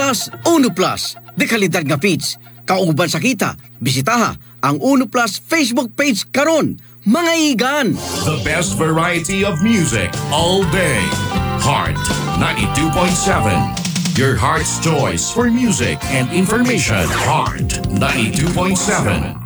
Plus, Uno Plus. De kalidad nga feeds. Kauban sa kita, bisitaha ang Uno Plus Facebook page karon. Mga igan! The best variety of music all day. Heart 92.7. Your heart's choice for music and information. Heart 92.7.